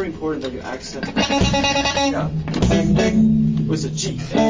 very important that your accent Yeah. was a G.